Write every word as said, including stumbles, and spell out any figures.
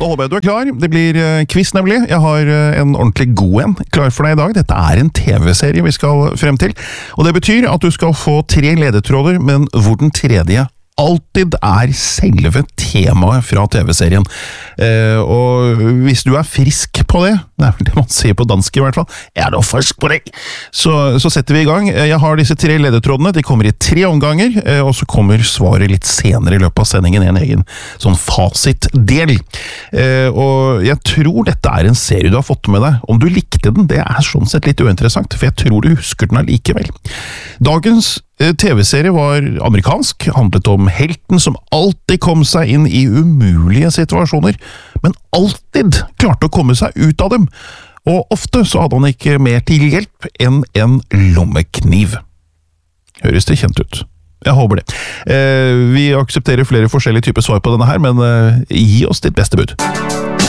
Da håper jeg du er klar. Det blir quiz nemlig. Jeg har en ordentlig god en klar for deg i dag. Dette er en tv-serie vi skal frem til. Og det betyr at du skal få tre ledetråder, men hvor den tredje alltid er selve temaet fra tv-serien. Eh, og hvis du er frisk på det, det er vel det man sier på dansk i hvert fall, er du frisk på det, så, så setter vi i gang. Jeg har disse tre ledetrådene, de kommer i tre omganger, eh, og så kommer svaret litt senere i løpet av sendingen, en egen sånn fasitdel. Eh, og jeg tror dette er en serie du har fått med deg. Om du likte den, det er sånn sett litt uinteressant, for jeg tror du husker den allikevel. Dagens tv-serie var amerikansk, handlet om helten som alltid kom seg inn i umulige situasjoner, men alltid klarte å komme seg ut av dem, og ofte så hadde han ikke mer til hjelp enn en lommekniv. Høres det kjent ut? Jeg håper det. Eh, vi aksepterer flere forskjellige typer svar på denne her, men eh, gi oss ditt beste bud.